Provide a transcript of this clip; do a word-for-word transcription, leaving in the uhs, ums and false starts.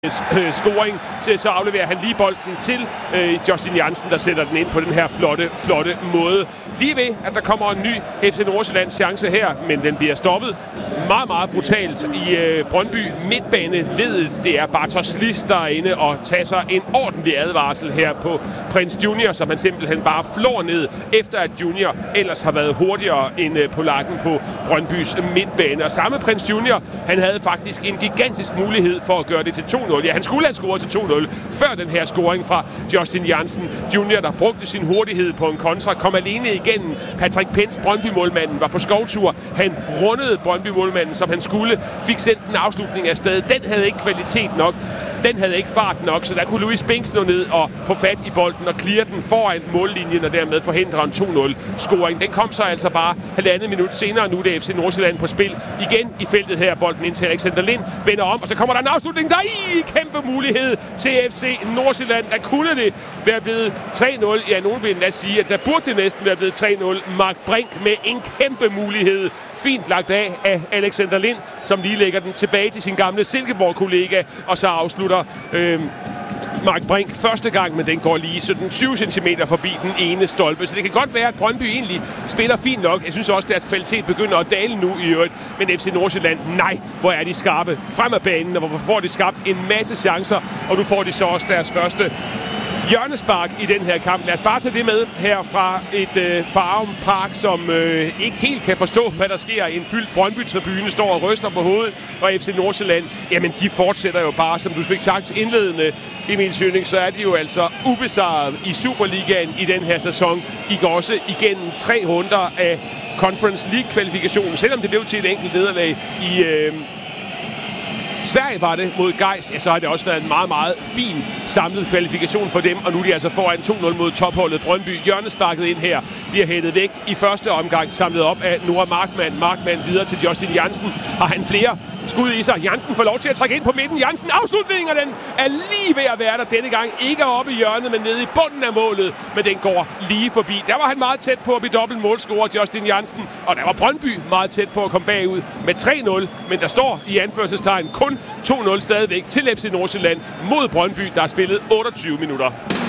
scoring, til så afleverer han lige bolden til øh, Justin Jansen, der sætter den ind på den her flotte, flotte måde. Lige ved, at der kommer en ny F C Nordsjællands chance her, men den bliver stoppet meget, meget brutalt i øh, Brøndby midtbaneledet. Det er Bartosz Lis, der er inde og tager sig en ordentlig advarsel her på Prince Junior, som han simpelthen bare flår ned, efter at Junior ellers har været hurtigere end øh, polakken på Brøndbys midtbane. Og samme Prince Junior, han havde faktisk en gigantisk mulighed for at gøre det til to nul. Ja, han skulle have scoret til to nul før den her scoring fra Justin Jansen Junior, der brugte sin hurtighed på en kontra, kom alene igennem. Patrick Pence, Brøndby-målmanden, var på skovtur. Han rundede Brøndby-målmanden, som han skulle, fik sendt en afslutning af sted. Den havde ikke kvalitet nok. Den havde ikke fart nok, så der kunne Louis Binks nå ned og få fat i bolden og clear den foran mållinjen og dermed forhindre en to nul scoring. Den kom så altså bare halvandet minut senere. Nu er det F C Nordsjælland på spil igen i feltet her. Bolden ind til Alexander Lind, vender om, og så kommer der en afslutning. Der er i kæmpe mulighed til F C Nordsjælland. Der kunne det være blevet tre nul. Ja, nogen vil endda sige, at der burde det næsten være blevet tre nul. Mark Brink med en kæmpe mulighed. Fint lagt af af Alexander Lind, som lige lægger den tilbage til sin gamle Silkeborg-kollega, og så afslutter øh, Mark Brink første gang, men den går lige sytten til tyve centimeter forbi den ene stolpe. Så det kan godt være, at Brøndby egentlig spiller fint nok. Jeg synes også, at deres kvalitet begynder at dale nu i øvrigt. Men F C Nordsjælland, nej, hvor er de skarpe frem af banen, og hvor får de skabt en masse chancer, og nu får de så også deres første hjørnespark i den her kamp. Lad os bare tage det med her fra et øh, Farum Park, som øh, ikke helt kan forstå, hvad der sker. En fyldt Brøndby-tribune står og ryster på hovedet, og F C Nordsjælland, jamen de fortsætter jo bare, som du fik sagt indledende, Emil Schønning, så er de jo altså ubesejret i Superligaen i den her sæson. Gik også igennem tre runder af Conference League-kvalifikationen, selvom det blev til et enkelt nederlag i øh, Sverige var det mod Gais, ja, så har det også været en meget, meget fin samlet kvalifikation for dem, og nu er de altså foran to nul mod topholdet Brøndby. Hjørnesparket ind her bliver hættet væk i første omgang, samlet op af Nora Markmann. Markmann videre til Justin Jansen. Har han flere skud i sig? Jansen får lov til at trække ind på midten. Jansen afslutningen, og den er lige ved at være der denne gang. Ikke oppe i hjørnet, men nede i bunden af målet, men den går lige forbi. Der var han meget tæt på at blive dobbelt målscorer, Justin Jansen, og der var Brøndby meget tæt på at komme bagud med tre nul, men der står i anførselstegn kun to nul stadigvæk til F C Nordsjælland mod Brøndby, der har spillet otteogtyve minutter.